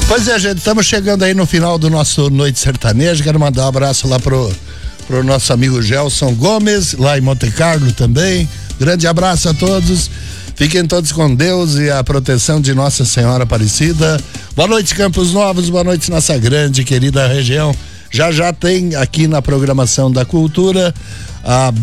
Pois é, gente, estamos chegando aí no final do nosso Noite Sertaneja. Quero mandar um abraço lá pro nosso amigo Gelson Gomes, lá em Monte Carlo também. Grande abraço a todos. Fiquem todos com Deus e a proteção de Nossa Senhora Aparecida. Boa noite, Campos Novos. Boa noite, nossa grande, querida região. Já tem aqui na programação da Cultura a